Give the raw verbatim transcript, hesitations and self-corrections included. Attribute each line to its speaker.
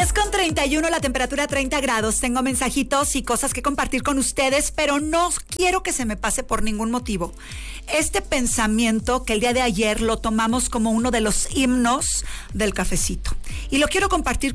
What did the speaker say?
Speaker 1: diez con treinta y uno, la temperatura treinta grados. Tengo mensajitos y cosas que compartir con ustedes, pero no quiero que se me pase por ningún motivo. Este pensamiento que el día de ayer lo tomamos como uno de los himnos del cafecito. Y lo quiero compartir